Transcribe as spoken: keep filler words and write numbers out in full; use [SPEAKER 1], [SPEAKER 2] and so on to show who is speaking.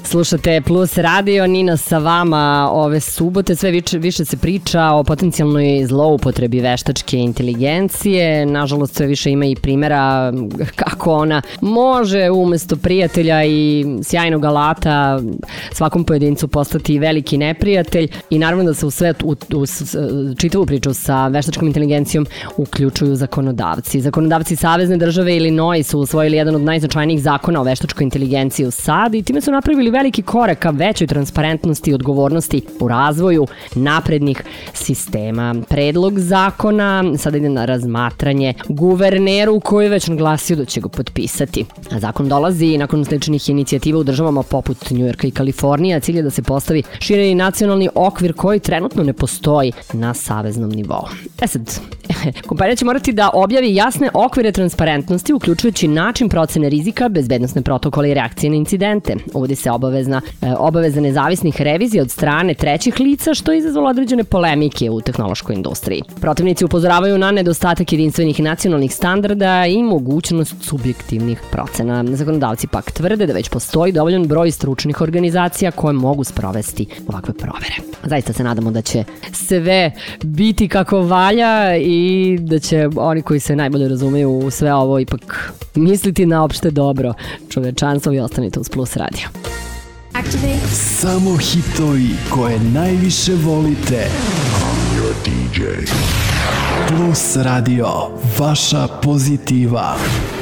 [SPEAKER 1] Slušate Plus radio, Nina sa vama ove subote. Sve više, više se priča o potencijalnoj zloupotrebi veštačke inteligencije. Nažalost, sve više ima i primjera kako ona može umesto prijatelja i sjajnog alata svakom pojedincu postati veliki neprijatelj. I naravno da se u sve u, u, u čitavu priču sa veštačkom inteligencijom uključuju zakonodavci. Zakonodavci Savezne države Illinois su usvojili jedan od najznačajnijih zakona o veštačkoj inteligenciji u sad i time su napravili veliki korak ka većoj transparentnosti i odgovornosti u razvoju naprednih sistema. Predlog zakona sada ide na razmatranje guverneru koji je već naglasio da će ga potpisati. A zakon dolazi nakon sličnih inicijativa u državama poput Njujorka i Kalifornije, a cilj je da se postavi širi nacionalni okvir koji trenutno ne postoji na saveznom nivou. E sad, kompanija će morati da objavi jasne okvire transparentnosti, uključujući način procene rizika, bezbednosne protokole i reakcije na incidente. Uvodi se obavezna, e, obaveza nezavisnih revizija od strane trećih lica, što je izazvalo određene polemike u tehnološkoj industriji. Protivnici upozoravaju na nedostatak jedinstvenih nacionalnih standarda i mogućnost subjektivnih procena. Zakonodavci pak tvrde da već postoji dovoljan broj stručnih organizacija koje mogu sprovesti ovakve provere. Zaista se nadamo da će sve biti kako valja i da će oni koji se najbolje razumeju u sve ovo ipak misliti na opšte dobro čovečanstva i ostanite uz Plus radio.
[SPEAKER 2] Activate.
[SPEAKER 3] Samo hitovi koje najviše volite.
[SPEAKER 4] I'm your D J.
[SPEAKER 3] Plus radio, vaša pozitiva.